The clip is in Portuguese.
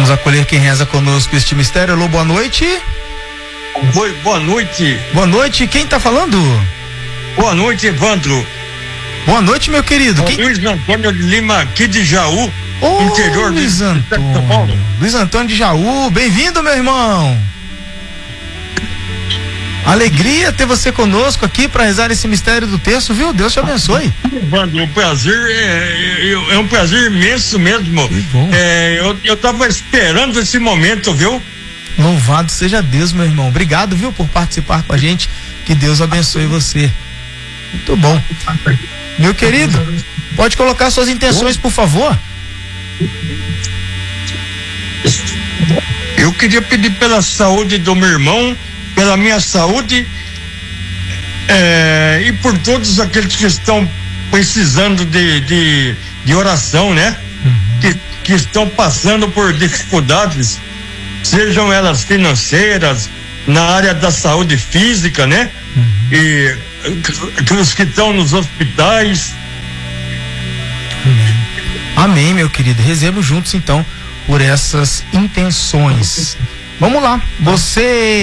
Vamos acolher quem reza conosco este mistério. Alô, boa noite. Oi, boa noite. Boa noite, quem tá falando? Boa noite, Evandro. Boa noite, meu querido. Luiz Antônio de Lima, aqui de Jaú, interior Luiz de Antônio. São Paulo. Luiz Antônio de Jaú, bem-vindo, meu irmão. Alegria ter você conosco aqui para rezar esse mistério do terço, viu? Deus te abençoe. Evandro, o prazer é um prazer imenso mesmo. Que bom. Eu tava esperando esse momento, viu? Louvado seja Deus, meu irmão. Obrigado, viu, por participar com a gente. Que Deus abençoe você. Muito bom. Meu querido, pode colocar suas intenções, por favor? Eu queria pedir pela saúde do meu irmão, pela minha saúde, e por todos aqueles que estão precisando de oração, né? Que estão passando por dificuldades, sejam elas financeiras, na área da saúde física, né? E aqueles que estão nos hospitais. Amém, meu querido. Rezemos juntos então por essas intenções. Vamos lá. Você